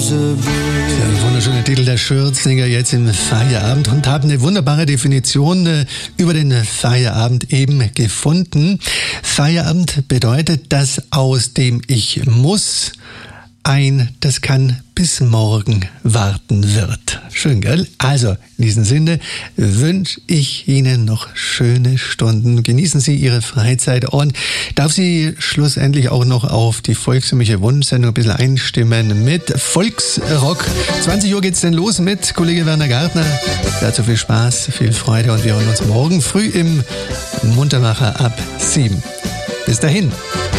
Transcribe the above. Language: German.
Ein wunderschöner Titel der Schürzenegger jetzt im Feierabend und haben eine wunderbare Definition über den Feierabend eben gefunden. Feierabend bedeutet, dass aus dem Ich muss das kann bis morgen warten wird. Schön, gell? Also, in diesem Sinne wünsche ich Ihnen noch schöne Stunden. Genießen Sie Ihre Freizeit und darf Sie schlussendlich auch noch auf die volkstümliche Wunschsendung ein bisschen einstimmen mit Volksrock. 20 Uhr geht's denn los mit Kollege Werner Gartner. Dazu viel Spaß, viel Freude und wir hören uns morgen früh im Muntermacher ab 7. Bis dahin.